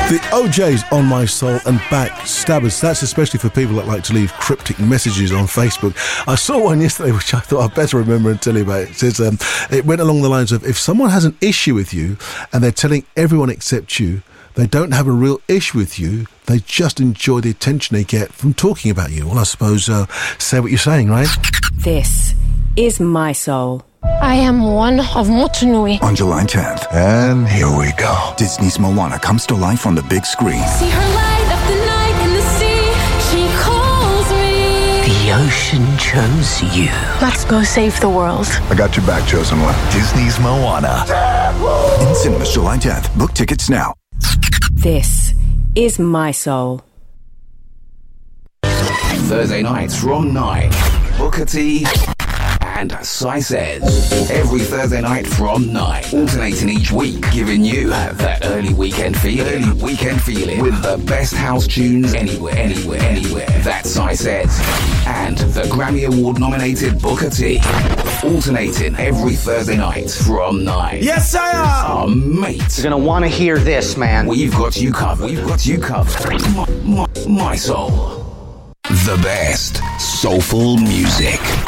The OJ's On My Soul and Backstabbers. That's especially for people that like to leave cryptic messages on Facebook. I saw one yesterday which I thought I'd better remember and tell you about. It says, it went along the lines of, if someone has an issue with you and they're telling everyone except you, they don't have a real issue with you, they just enjoy the attention they get from talking about you. Well, I suppose, say what you're saying, right? This is My Soul. I am one of Motunui. On July 10th. And here we go. Disney's Moana comes to life on the big screen. See her light up the night in the sea. She calls me. The ocean chose you. Let's go save the world. I got your back, chosen one. Disney's Moana. In cinemas July 10th. Book tickets now. This is My Soul. Thursday nights from 9. Booker T and Sai Says. Every Thursday night from 9. Alternating each week, giving you that early weekend feeling. With the best house tunes anywhere. That's Sai Says. And the Grammy Award nominated Booker T. Alternating every Thursday night from 9. Yes, sir! Our mate. You're gonna want to hear this, man. We've got you covered. My Soul. The best soulful music.